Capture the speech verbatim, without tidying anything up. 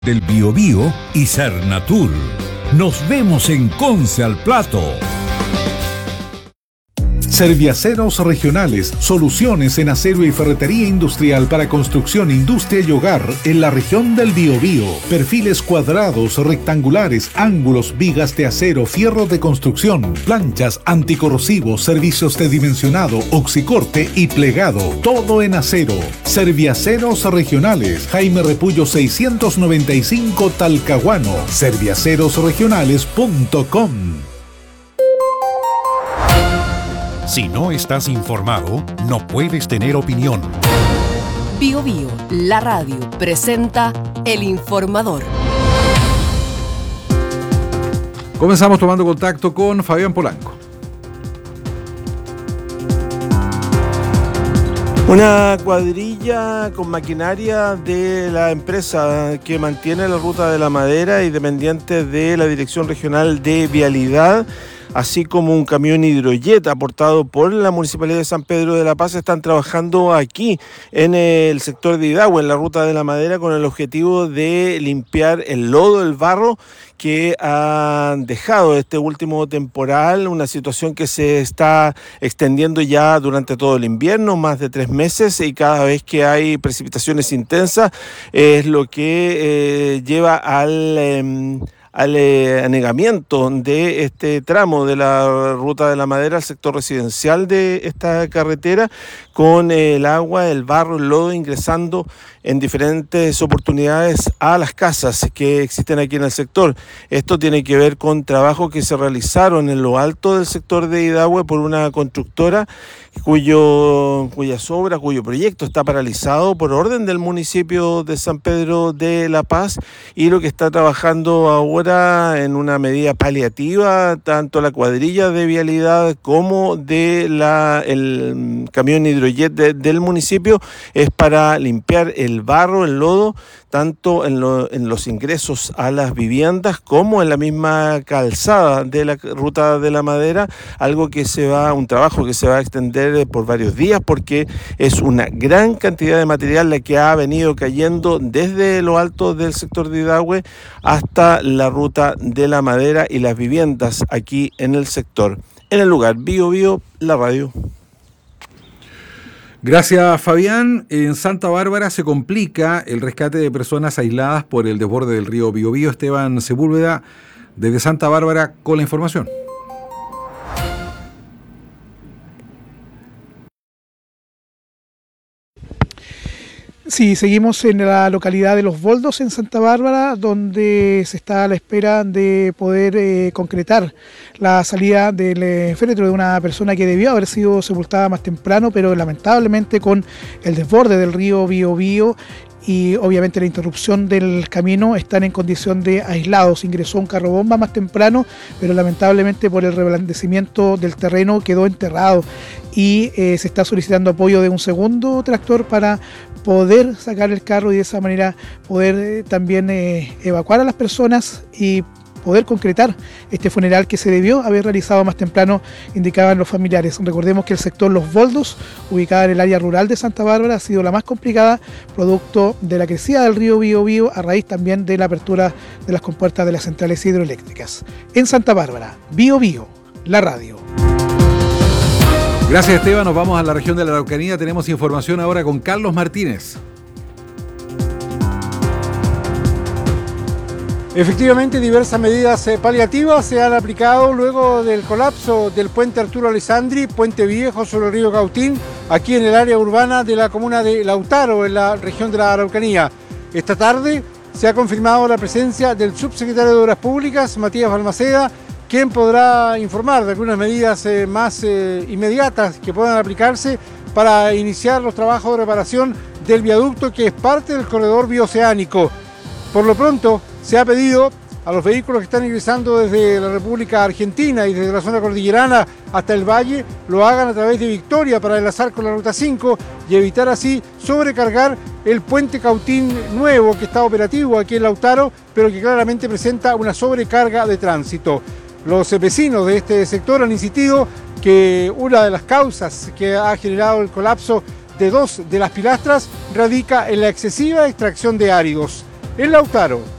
del Biobío y Cernatur. Nos vemos en Conce al Plato. Serviaceros Regionales, soluciones en acero y ferretería industrial para construcción, industria y hogar en la región del Biobío. Perfiles cuadrados, rectangulares, ángulos, vigas de acero, fierro de construcción, planchas, anticorrosivos, servicios de dimensionado, oxicorte y plegado. Todo en acero. Serviaceros Regionales, Jaime Repullo seiscientos noventa y cinco, Talcahuano. serviaceros regionales punto com. Si no estás informado, no puedes tener opinión. Biobío, la radio, presenta El Informador. Comenzamos tomando contacto con Fabián Polanco. Una cuadrilla con maquinaria de la empresa que mantiene la ruta de la madera y dependiente de la Dirección Regional de Vialidad, así como un camión hidrojet aportado por la Municipalidad de San Pedro de la Paz, están trabajando aquí en el sector de Hidahue, en la ruta de la madera, con el objetivo de limpiar el lodo, el barro que han dejado este último temporal, una situación que se está extendiendo ya durante todo el invierno, más de tres meses, y cada vez que hay precipitaciones intensas es lo que eh, lleva al... Eh, al eh, anegamiento de este tramo de la ruta de la madera al sector residencial de esta carretera, con eh, el agua, el barro, el lodo ingresando en diferentes oportunidades a las casas que existen aquí en el sector. Esto tiene que ver con trabajos que se realizaron en lo alto del sector de Hidahue por una constructora cuyo, cuyas obras, cuyo proyecto está paralizado por orden del municipio de San Pedro de la Paz, y lo que está trabajando ahora en una medida paliativa, tanto la cuadrilla de vialidad como de la, el camión hidrojet de, del municipio, es para limpiar el barro, el lodo, tanto en, lo, en los ingresos a las viviendas como en la misma calzada de la ruta de la madera, algo que se va, un trabajo que se va a extender por varios días, porque es una gran cantidad de material la que ha venido cayendo desde lo alto del sector de Hidahue hasta la ruta de la madera y las viviendas aquí en el sector. En el lugar, Biobío, la radio. Gracias, Fabián. En Santa Bárbara se complica el rescate de personas aisladas por el desborde del río Biobío. Esteban Sepúlveda, desde Santa Bárbara, con la información. Sí, seguimos en la localidad de Los Boldos, en Santa Bárbara, donde se está a la espera de poder eh, concretar la salida del eh, féretro de una persona que debió haber sido sepultada más temprano, pero lamentablemente con el desborde del río Biobío y obviamente la interrupción del camino están en condición de aislados. Ingresó un carro bomba más temprano, pero lamentablemente por el reblandecimiento del terreno quedó enterrado, y eh, se está solicitando apoyo de un segundo tractor para poder sacar el carro y de esa manera poder eh, también eh, evacuar a las personas y poder concretar este funeral que se debió haber realizado más temprano, indicaban los familiares. Recordemos que el sector Los Boldos, ubicada en el área rural de Santa Bárbara, ha sido la más complicada, producto de la crecida del río Biobío, a raíz también de la apertura de las compuertas de las centrales hidroeléctricas. En Santa Bárbara, Biobío, la radio. Gracias, Esteban. Nos vamos a la región de la Araucanía. Tenemos información ahora con Carlos Martínez. Efectivamente, diversas medidas paliativas se han aplicado luego del colapso del puente Arturo Alessandri, puente viejo sobre el río Cautín, aquí en el área urbana de la comuna de Lautaro, en la región de la Araucanía. Esta tarde se ha confirmado la presencia del subsecretario de Obras Públicas, Matías Balmaceda, quien podrá informar de algunas medidas eh, más eh, inmediatas que puedan aplicarse para iniciar los trabajos de reparación del viaducto que es parte del corredor bioceánico. Por lo pronto, se ha pedido a los vehículos que están ingresando desde la República Argentina y desde la zona cordillerana hasta el valle, lo hagan a través de Victoria para enlazar con la Ruta cinco y evitar así sobrecargar el puente Cautín nuevo que está operativo aquí en Lautaro, pero que claramente presenta una sobrecarga de tránsito. Los vecinos de este sector han insistido que una de las causas que ha generado el colapso de dos de las pilastras radica en la excesiva extracción de áridos. en Lautaro.